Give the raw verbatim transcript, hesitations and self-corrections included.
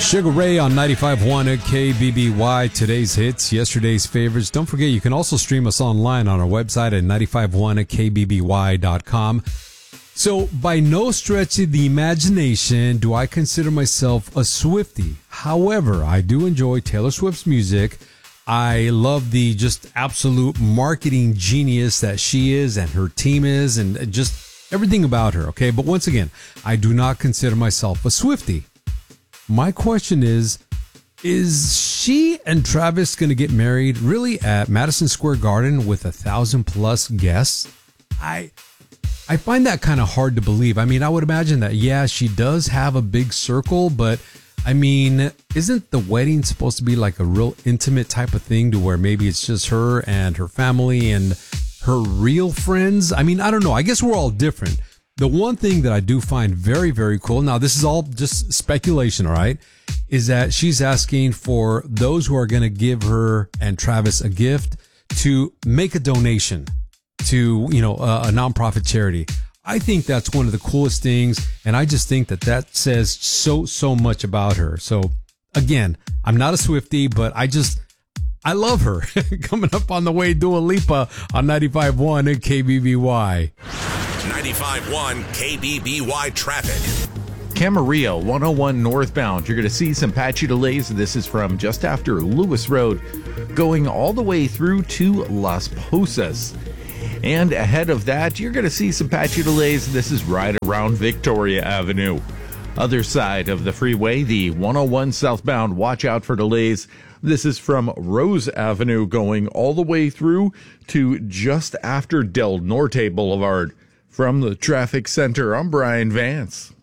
Sugar Ray on ninety-five point one at K B B Y. Today's hits, yesterday's favorites. Don't forget, you can also stream us online on our website at ninety-five point one at K B B Y dot com. So, by no stretch of the imagination do I consider myself a Swiftie. However, I do enjoy Taylor Swift's music. I love the just absolute marketing genius that she is and her team is and just everything about her, okay? But once again, I do not consider myself a Swiftie. My question is, is she and Travis going to get married really at Madison Square Garden with a thousand plus guests? I... I find that kind of hard to believe. I mean, I would imagine that, yeah, she does have a big circle, but I mean, isn't the wedding supposed to be like a real intimate type of thing to where maybe it's just her and her family and her real friends? I mean, I don't know. I guess we're all different. The one thing that I do find very, very cool, now this is all just speculation, all right, is that she's asking for those who are going to give her and Travis a gift to make a donation to, you know, a, a nonprofit charity. I think that's one of the coolest things, and I just think that that says so, so much about her. So, again, I'm not a Swiftie, but I just, I love her. Coming up on the way, Dua Lipa on ninety-five point one at K B B Y. ninety-five point one K B B Y traffic. Camarillo, one oh one northbound. You're going to see some patchy delays. This is from just after Lewis Road, going all the way through to Las Posas. And ahead of that, you're going to see some patchy delays. This is right around Victoria Avenue. Other side of the freeway, the one oh one southbound, watch out for delays. This is from Rose Avenue going all the way through to just after Del Norte Boulevard. From the traffic center, I'm Brian Vance.